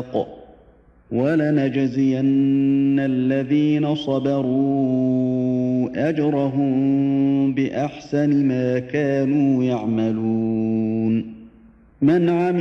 وَاتَّقَى وَلَنَجْزِيَنَّ الَّذِينَ صَبَرُوا أَجْرَهُم بِأَحْسَنِ مَا كَانُوا يَعْمَلُونَ. من عمل